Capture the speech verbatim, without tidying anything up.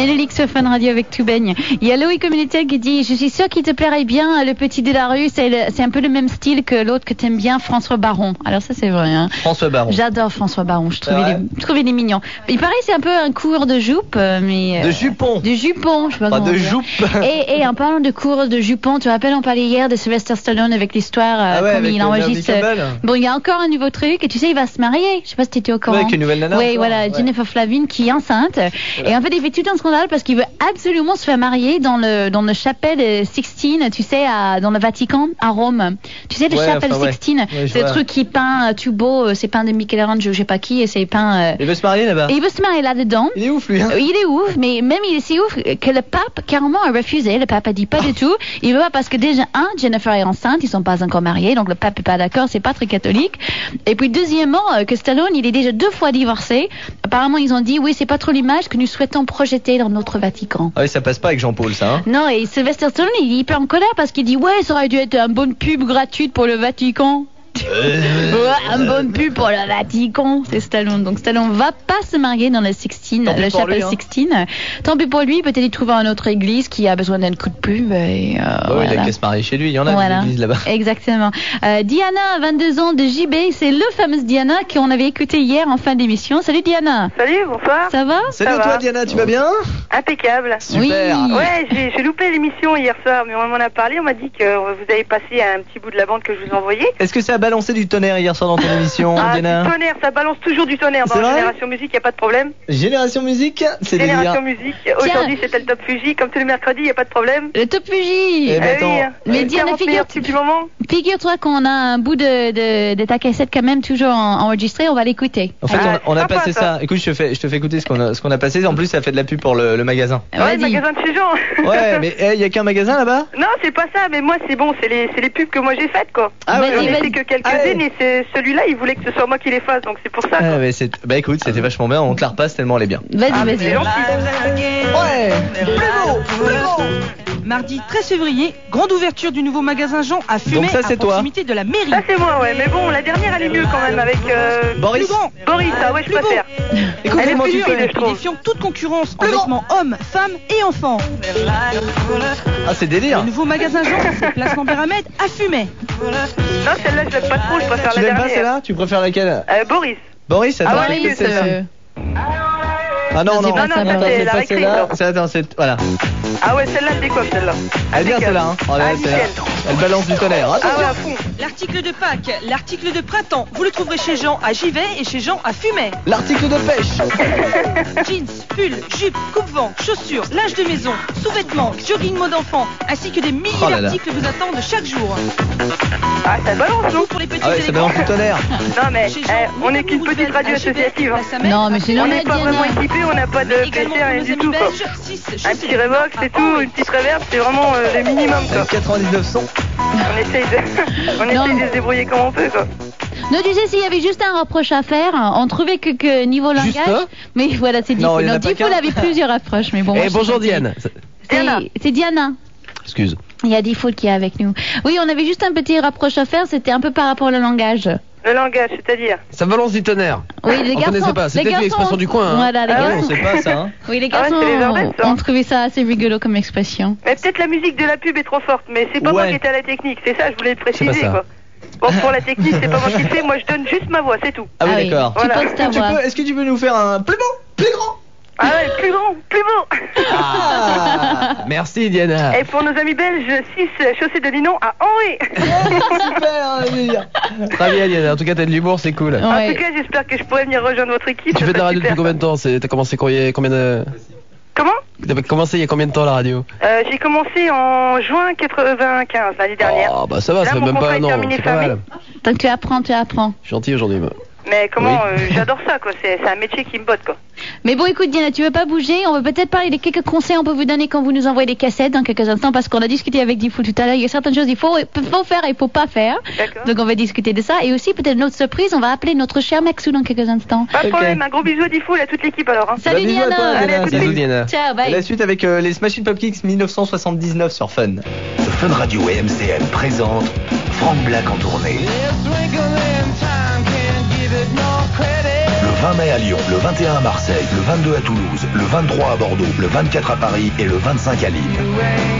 Ménélique sur Fun Radio avec Tout Baigne. Il y a Loïc Communitaire qui dit: je suis sûr qu'il te plairait bien, le petit de la rue. C'est, le, c'est un peu le même style que l'autre que t'aimes bien, François Baron. Alors ça c'est vrai. Hein. François Baron. J'adore François Baron. Je trouvais, les, je trouvais les mignons. Il paraît que c'est un peu un cours de jupe, mais de jupon. De jupon, je sais pas, pas comment de dire. jupe. Et, et en parlant de cours de jupon, tu te rappelles, on parlait hier de Sylvester Stallone avec l'histoire ah ouais, quand avec il enregistre. Bon, il y a encore un nouveau truc et tu sais, il va se marier. Je sais pas si t'étais au courant. Ouais, avec une nouvelle nana. Oui, voilà, ouais. Jennifer Flavin qui est enceinte. Voilà. Et en fait, il fait tout un scandale parce qu'il veut absolument se faire marier dans le dans le chapelle Sixtine, tu sais, à, dans le Vatican, à Rome. Tu sais, le ouais, chapelle enfin, Sixtine, ouais. Ouais, c'est le truc qui peint tout beau, c'est peint de Michelangelo, je sais pas qui, et c'est peint. Euh... Il veut se marier là-bas. Et il veut se marier là-dedans. Il est ouf lui. Hein. Il est ouf, mais même il est si ouf que le pape carrément a refusé. Le pape a dit pas du tout. Il veut pas parce que déjà un, Jennifer est enceinte, ils sont pas encore mariés, donc le pape est pas d'accord, c'est pas très catholique. Et puis deuxièmement, que Stallone, il est déjà deux fois divorcé. Apparemment, ils ont dit oui, c'est pas trop l'image que nous souhaitons projeter dans notre Vatican. Ah oui, ça passe pas avec Jean-Paul, ça. Hein. Non, et Sylvester Stallone, il est hyper en colère parce qu'il dit ouais, ça aurait dû être une bonne pub gratuite pour le Vatican. Euh... Ouais, un bon pub pour le Vatican, c'est Stallone. Donc Stallone va pas se marier dans le Sixtine, le chapelle hein. Sixtine. Tant pis pour lui, peut-être il trouvera une autre église qui a besoin d'un coup de pub. Et, euh, bah oui, voilà. il a qu'à se marier chez lui, il y en a voilà. des églises là-bas. Exactement. Euh, Diana, vingt-deux ans de J B, c'est le fameux Diana qu'on avait écouté hier en fin d'émission. Salut Diana. Salut, bonsoir. Ça va? Salut Ça toi va. Diana, tu vas bien? Impeccable. Super. Oui. Ouais, j'ai, j'ai loupé l'émission hier soir, mais on m'en a parlé, on m'a dit que vous avez passé un petit bout de la bande que je vous envoyais. Est-ce que ça a balancé du tonnerre hier soir dans ton émission, ah, Diana? Du tonnerre, ça balance toujours du tonnerre dans c'est la vrai Génération Musique, y a pas de problème. Génération Musique, c'est Génération délire. Musique, aujourd'hui c'était le Top Fuji, comme tous les mercredis, y a pas de problème. Le Top Fuji. Eh ben, Ah attends. oui, Mais euh, Diana, quarante figure- meilleurs tubes du moment. Figure-toi qu'on a un bout de, de, de ta cassette quand même toujours en, enregistré, on va l'écouter. En fait, Ah, on a, on a sympa, passé ça. ça. Écoute, je te fais, je te fais écouter ce qu'on a, ce qu'on a passé. En plus, ça fait de la pub pour le, le magasin. Ouais, Vas-y. le magasin de chez Jean. Ouais, mais il y a qu'un magasin là-bas? Non, c'est pas ça, mais moi c'est bon, c'est les, c'est les pubs que moi j'ai faites quoi. Ah Vas-y, J'en ai vas-y. fait que quelques-unes Ah ouais. et c'est celui-là, il voulait que ce soit moi qui les fasse, donc c'est pour ça. Ah, Quoi. mais c'est, bah écoute, c'était vachement bien. On te la repasse tellement elle est bien. Vas-y, Ah, mais vas-y. c'est gentil. Ouais. Plus beau, plus beau. Mardi treize février, grande ouverture du nouveau magasin Jean à Fumay, Donc ça, c'est à toi. proximité de la mairie. Ça c'est moi, ouais, mais bon, la dernière elle est mieux quand même avec euh, Boris. Plus grand, Boris, ça, ouais, je Plus beau. préfère. Écoute Elle est comment plus tu dure, fais. je et trouve. défiant toute concurrence en Plus grand. vêtements hommes, femmes et enfants. Ah, c'est Le délire. nouveau magasin Jean, c'est place Lambert Ahmed à Fumay. Non, celle-là je l'aime pas trop, je préfère Tu la l'aimes pas dernière. celle-là? Tu préfères laquelle? Euh, Boris. Boris, attends. Ah ouais, c'est oui, celle-ci. euh, Ah non, c'est non, pas attends, ça, attends, c'est c'est la pas récré, celle-là. ça. C'est, attends, c'est, voilà. Ah ouais, celle-là elle décoiffe celle-là. Elle est bien Impeccable. celle-là, hein. Oh, là, Ah, celle-là. nickel. Elle balance du tonnerre. Ah Attention. ouais, à fond. L'article de Pâques, l'article de printemps, vous le trouverez chez Jean à Givet et chez Jean à Fumay. L'article de pêche. Jeans, pulls, jupes, coupe-vent, chaussures, linge de maison, sous-vêtements, jogging mode enfant, ainsi que des milliers Oh là là. d'articles vous attendent chaque jour. Ah, ça balance, non? Tout pour les petits Ah ouais, et ça les balance grands. du tonnerre. Non, mais Chez eh, Jean, on est qu'une Roosevelt petite radio à Givet, associative. hein. place Amel, Non, mais c'est On normal, n'est pas Diana. vraiment équipé, on n'a pas de mais P C, également rien pour nos du amis tout, quoi. belges, six Un chaussées petit de Revox, à c'est tout, Henri. une petite reverb, c'est vraiment euh, le minimum, quoi. Avec quatre-vingt-dix-neuf sons. On essaye de, on Non. essaye de se débrouiller comme on peut, quoi. Non, tu sais, s'il y avait juste un reproche à faire, on trouvait que, que niveau Juste langage. un Mais voilà, c'est Non, Diffoul. il y en a Non, pas Diffoul qu'un. avait plusieurs approches, mais bon. moi, Eh je bonjour sais pas. Diane. Diana. C'est- C'est Diana. Excuse. Il y a Diffoul qui est avec nous. Oui, on avait juste un petit rapproche à faire, c'était un peu par rapport au langage. Le langage, c'est-à-dire. Ça balance du tonnerre. Oui, les On garçons. connaissait pas, c'est les peut-être garçons, l'expression du coin, hein. Voilà, les Ah ouais, On garçons. sait pas ça, hein. Oui, les Ah ouais, garçons c'est les Verdettes, ça. ont trouvé ça assez rigolo comme expression. Mais peut-être la musique de la pub est trop forte, mais c'est pas moi Ouais. qui étais à la technique, c'est ça, je voulais le préciser, C'est pas ça. quoi. Bon, pour la technique, c'est pas moi qui le fais, moi je donne juste ma voix, c'est tout. Ah oui, Ah oui. d'accord. Tu Voilà. poses ta Tu voix. peux, est-ce que tu peux nous faire un plus beau, plus grand? Ah ouais, plus grand, plus beau. Ah, Merci Diana. Et pour nos amis belges, six chaussées de Linon à Henri. super, délire. Très bien Diana, en tout cas t'as de l'humour, c'est cool. En Ouais. tout cas, j'espère que je pourrai venir rejoindre votre équipe. Tu ça fais de la serait radio super, depuis combien de temps C'est- T'as commencé combien, combien de... Comment T'as commencé il y a combien de temps la radio? euh, J'ai commencé en juin quatre-vingt-quinze, l'année dernière. Oh bah ça va, Là, ça fait mon même pas contrat un est an, terminé c'est pas fin mai. mal. Tant que tu apprends, tu apprends. Gentil aujourd'hui moi. Mais comment, Oui. euh, j'adore ça, quoi. C'est c'est un métier qui me botte, quoi. Mais bon, écoute, Diana, tu veux pas bouger? On va peut-être parler de quelques conseils qu'on peut vous donner quand vous nous envoyez des cassettes dans quelques instants, parce qu'on a discuté avec Diffoul tout à l'heure. Il y a certaines choses qu'il faut, faut faire et il faut pas faire. D'accord. Donc on va discuter de ça. Et aussi, peut-être notre surprise, on va appeler notre cher Maxou dans quelques instants. Pas de Ok. problème, un gros bisou à Diffoul à toute l'équipe alors. Hein. Salut Bah, bisous à Diana. toi, Diana. Allez, à tout de Bisous suite. Diana. Ciao, Et bye. la suite avec euh, les Smashing Pumpkins dix-neuf cent soixante-dix-neuf sur Fun. Fun Radio et M C M présentent Frank Black en tournée. Le vingt mai à Lyon, le vingt et un à Marseille, le vingt-deux à Toulouse, le vingt-trois à Bordeaux, le vingt-quatre à Paris et le vingt-cinq à Lille.